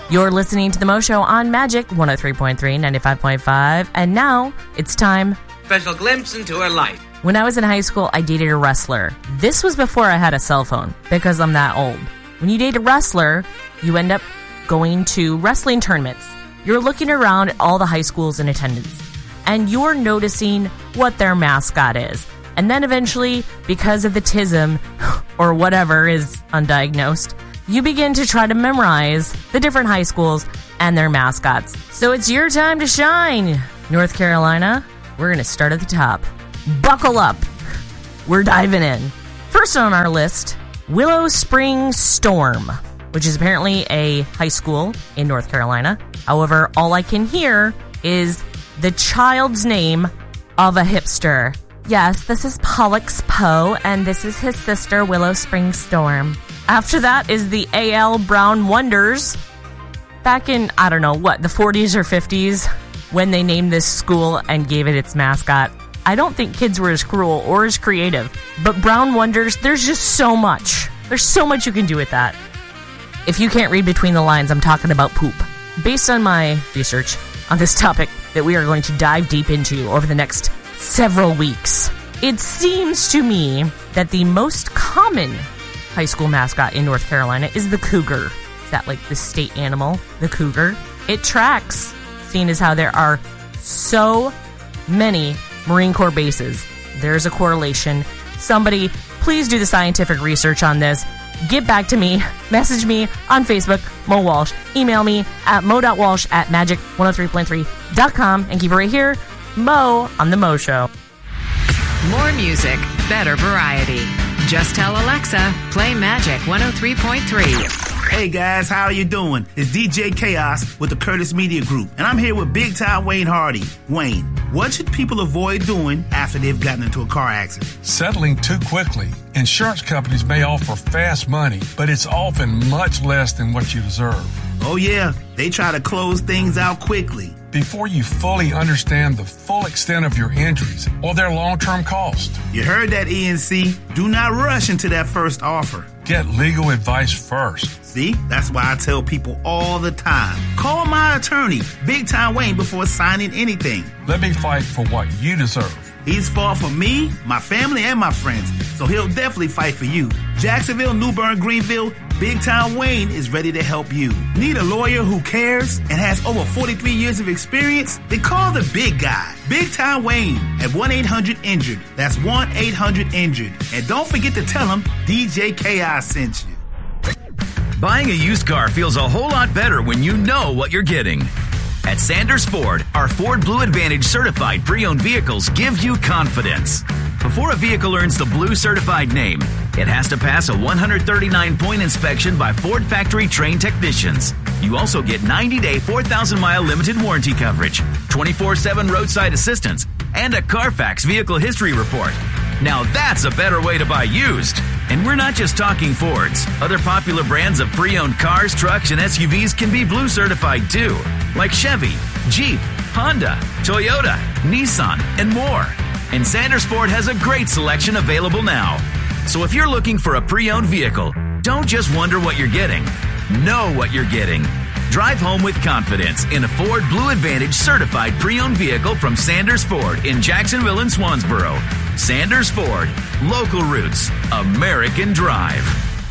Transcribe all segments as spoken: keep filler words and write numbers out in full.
You're listening to The Mo Show on Magic one oh three point three, ninety-five point five, and now it's time. Special glimpse into her life. When I was in high school, I dated a wrestler. This was before I had a cell phone, because I'm that old. When you date a wrestler, you end up going to wrestling tournaments. You're looking around at all the high schools in attendance, and you're noticing what their mascot is. And then eventually, because of the tism, or whatever is undiagnosed, you begin to try to memorize the different high schools and their mascots. So it's your time to shine. North Carolina, we're going to start at the top. Buckle up. We're diving in. First on our list, Willow Spring Storm, which is apparently a high school in North Carolina. However, all I can hear is the child's name of a hipster. Yes, this is Pollux Poe, and this is his sister, Willow Spring Storm. After that is the A L Brown Wonders. Back in, I don't know, what, the forties or fifties, when they named this school and gave it its mascot. I don't think kids were as cruel or as creative. But Brown Wonders, there's just so much. There's so much you can do with that. If you can't read between the lines, I'm talking about poop. Based on my research on this topic that we are going to dive deep into over the next several weeks, it seems to me that the most common high school mascot in North Carolina is the cougar. Is that like the state animal, the cougar? It tracks, seeing as how there are so many Marine Corps bases. There's a correlation. Somebody, please do the scientific research on this. Get back to me. Message me on Facebook, Mo Walsh. Email me at mo.walsh at magic one oh three point three dot com and keep it right here. Mo on The Mo Show. More music, better variety. Just tell Alexa, play Magic one oh three point three. Hey guys, how are you doing? It's D J Chaos with the Curtis Media Group, and I'm here with Big Time Wayne Hardy. Wayne, what should people avoid doing after they've gotten into a car accident? Settling too quickly. Insurance companies may offer fast money, but it's often much less than what you deserve. Oh yeah, they try to close things out quickly. Before you fully understand the full extent of your injuries or their long-term cost. You heard that, E N C. Do not rush into that first offer. Get legal advice first. See, that's why I tell people all the time. Call my attorney, Big Time Wayne, before signing anything. Let me fight for what you deserve. He's fought for me, my family, and my friends, so he'll definitely fight for you. Jacksonville, New Bern, Greenville, Big Time Wayne is ready to help you. Need a lawyer who cares and has over forty-three years of experience? Then call the big guy, Big Time Wayne, at one eight hundred injured. That's one eight hundred injured. And don't forget to tell him D J K I sent you. Buying a used car feels a whole lot better when you know what you're getting. At Sanders Ford, our Ford Blue Advantage certified pre-owned vehicles give you confidence. Before a vehicle earns the Blue certified name, it has to pass a one hundred thirty-nine point inspection by Ford factory trained technicians. You also get ninety day, four thousand mile limited warranty coverage, twenty-four seven roadside assistance, and a Carfax vehicle history report. Now that's a better way to buy used. And we're not just talking Fords. Other popular brands of pre-owned cars, trucks, and S U Vs can be Blue certified too, like Chevy, Jeep, Honda, Toyota, Nissan, and more. And Sanders Ford has a great selection available now. So if you're looking for a pre-owned vehicle, don't just wonder what you're getting. Know what you're getting. Drive home with confidence in a Ford Blue Advantage certified pre-owned vehicle from Sanders Ford in Jacksonville and Swansboro. Sanders Ford, local roots, American drive.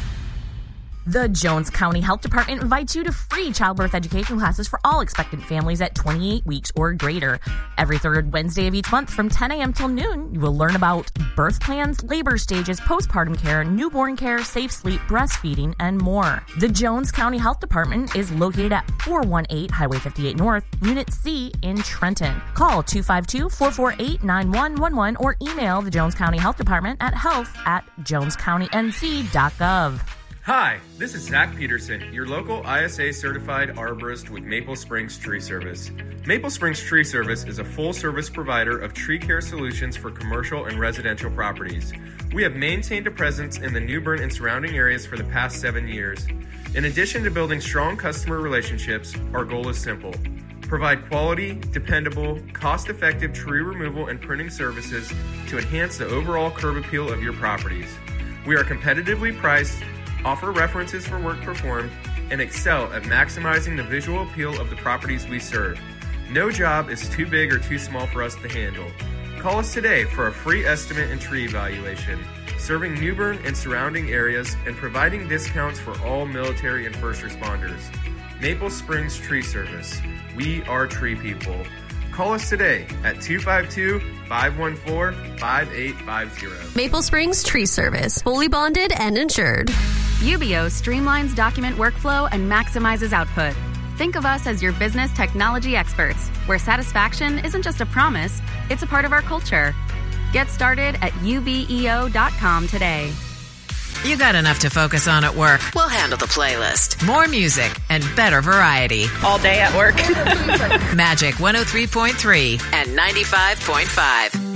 The Jones County Health Department invites you to free childbirth education classes for all expectant families at twenty-eight weeks or greater. Every third Wednesday of each month from ten a.m. till noon, you will learn about birth plans, labor stages, postpartum care, newborn care, safe sleep, breastfeeding, and more. The Jones County Health Department is located at four one eight Highway fifty-eight North, Unit C in Trenton. Call two five two, four four eight, nine one one one or email the Jones County Health Department at health at jones county n c dot gov. Hi, this is Zach Peterson, your local I S A certified arborist with Maple Springs Tree Service. Maple Springs Tree Service is a full-service provider of tree care solutions for commercial and residential properties. We have maintained a presence in the New Bern and surrounding areas for the past seven years. In addition to building strong customer relationships, our goal is simple. Provide quality, dependable, cost-effective tree removal and pruning services to enhance the overall curb appeal of your properties. We are competitively priced, offer references for work performed, and excel at maximizing the visual appeal of the properties we serve. No job is too big or too small for us to handle. Call us today for a free estimate and tree evaluation, serving New Bern and surrounding areas and providing discounts for all military and first responders. Maple Springs Tree Service. We are tree people. Call us today at two five two, five one four, five eight five zero. Maple Springs Tree Service. Fully bonded and insured. U B O streamlines document workflow and maximizes output. Think of us as your business technology experts, where satisfaction isn't just a promise, it's a part of our culture. Get started at U B E O dot com today. You got enough to focus on at work. We'll handle the playlist. More music and better variety. All day at work. Magic one oh three point three and ninety-five point five.